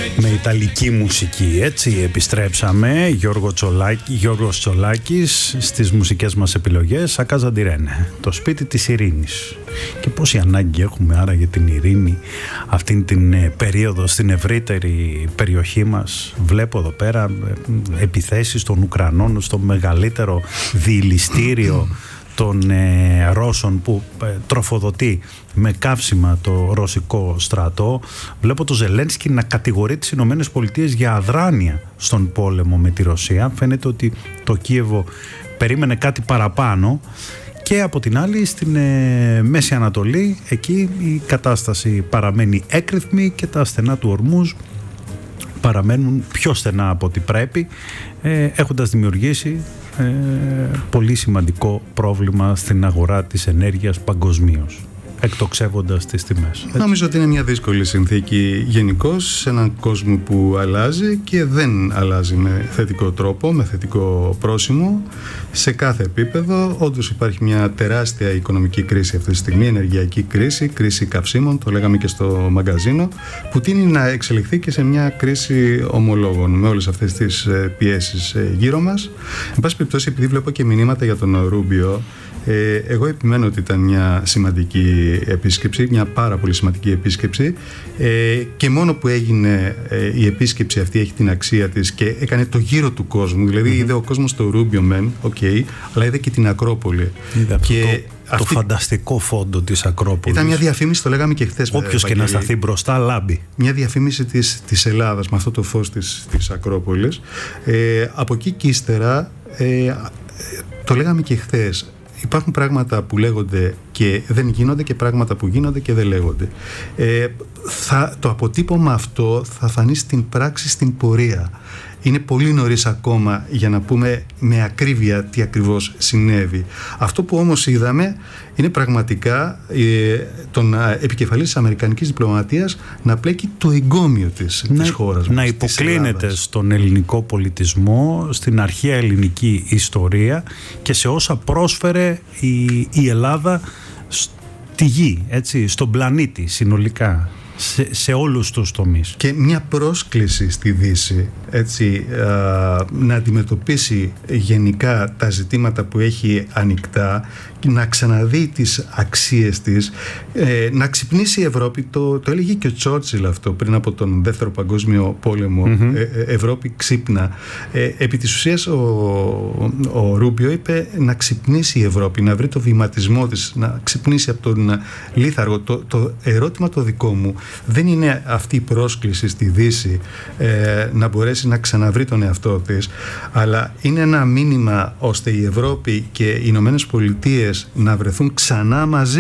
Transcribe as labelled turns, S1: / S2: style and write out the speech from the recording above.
S1: Με ιταλική μουσική, έτσι επιστρέψαμε. Γιώργος Τσολάκης στις μουσικές μας επιλογές. A casa di Rene, το σπίτι της ειρήνης. Και πόση ανάγκη έχουμε άρα για την ειρήνη αυτήν την περίοδο στην ευρύτερη περιοχή μας. Βλέπω εδώ πέρα επιθέσεις των Ουκρανών στο μεγαλύτερο διηλιστήριο των Ρώσων που τροφοδοτεί με καύσιμα το ρωσικό στρατό. Βλέπω το Ζελένσκι να κατηγορεί τις Ηνωμένες Πολιτείες για αδράνεια στον πόλεμο με τη Ρωσία. Φαίνεται ότι το Κίεβο περίμενε κάτι παραπάνω. Και από την άλλη στην Μέση Ανατολή, εκεί η κατάσταση παραμένει έκρηθμη και τα στενά του Ορμούζ παραμένουν πιο στενά από ό,τι πρέπει, έχοντας δημιουργήσει πολύ σημαντικό πρόβλημα στην αγορά της ενέργειας παγκοσμίως, εκτοξεύοντας τις τιμές.
S2: Νομίζω ότι είναι μια δύσκολη συνθήκη γενικώς σε έναν κόσμο που αλλάζει και δεν αλλάζει με θετικό τρόπο, με θετικό πρόσημο σε κάθε επίπεδο. Όντως υπάρχει μια τεράστια οικονομική κρίση αυτή τη στιγμή, ενεργειακή κρίση, κρίση καυσίμων, το λέγαμε και στο μαγκαζίνο, που τείνει να εξελιχθεί και σε μια κρίση ομολόγων με όλες αυτές τις πιέσεις γύρω μας. Εν πάση περιπτώσει, επειδή βλέπω και μηνύματα για τον Ρούμπιο, εγώ επιμένω ότι ήταν μια σημαντική επίσκεψη, μια πάρα πολύ σημαντική επίσκεψη, και μόνο που έγινε η επίσκεψη αυτή έχει την αξία της και έκανε το γύρο του κόσμου, δηλαδή είδε ο κόσμος το Ρούμπιο μεν, αλλά είδε και την Ακρόπολη.
S1: Και το φανταστικό φόντο της Ακρόπολης.
S2: Ήταν μια διαφήμιση, το λέγαμε και χθες.
S1: Όποιος και να σταθεί μπροστά, λάμπει.
S2: Μια διαφήμιση της Ελλάδας με αυτό το φως της Ακρόπολης. Από εκεί και ύστερα, το λέγαμε και χθες, υπάρχουν πράγματα που λέγονται και δεν γίνονται και πράγματα που γίνονται και δεν λέγονται. Το αποτύπωμα αυτό θα φανεί στην πράξη, στην πορεία. Είναι πολύ νωρίς ακόμα για να πούμε με ακρίβεια τι ακριβώς συνέβη. Αυτό που όμως είδαμε είναι πραγματικά τον επικεφαλής της αμερικανικής διπλωματίας να πλέκει το εγκόμιο της χώρας μας.
S1: Να υποκλίνεται στον ελληνικό πολιτισμό, στην αρχαία ελληνική ιστορία και σε όσα πρόσφερε η Ελλάδα στη γη, έτσι, στον πλανήτη συνολικά. Σε όλους τους τομείς.
S2: Και μια πρόσκληση στη Δύση, έτσι, να αντιμετωπίσει γενικά τα ζητήματα που έχει ανοιχτά, να ξαναδεί τις αξίες της, να ξυπνήσει η Ευρώπη. Το έλεγε και ο Τσόρτσιλ αυτό πριν από τον Δεύτερο Παγκόσμιο Πόλεμο. Ευρώπη ξύπνα. Επί της ουσίας ο Ρούμπιο είπε να ξυπνήσει η Ευρώπη, να βρει το βηματισμό της, να ξυπνήσει από τον λίθαργο. Το ερώτημα το δικό μου δεν είναι αυτή η πρόσκληση στη Δύση να μπορέσει να ξαναβρει τον εαυτό της, αλλά είναι ένα μήνυμα ώστε η Ευρώπη και οι Ηνωμένες Πολιτείες να βρεθούν ξανά μαζί.